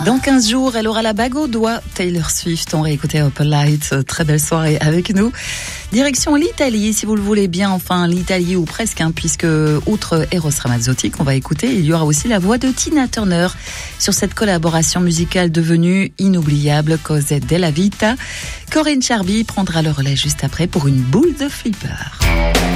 Dans 15 jours, elle aura la bague au doigt. Taylor Swift, on réécoutait Open Light. Très belle soirée avec nous. Direction l'Italie, si vous le voulez bien. Enfin, l'Italie ou presque, puisque outre Eros Ramazzotti qu'on va écouter, il y aura aussi la voix de Tina Turner sur cette collaboration musicale devenue inoubliable, Cose della Vita. Corinne Charby prendra le relais juste après pour une boule de flipper.